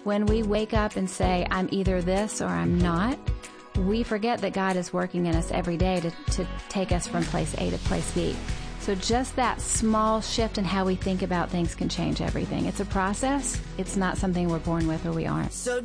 When we wake up and say, I'm either this or I'm not, we forget that God is working in us every day to take us from place A to place B. So just that small shift in how we think about things can change everything. It's a process. It's not something we're born with or we aren't.